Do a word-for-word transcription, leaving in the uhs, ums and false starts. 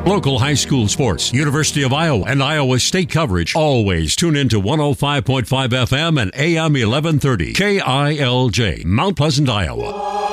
Local high school sports, University of Iowa, and Iowa State coverage. Always tune in to one oh five point five F M and A M eleven thirty. K I L J, Mount Pleasant, Iowa.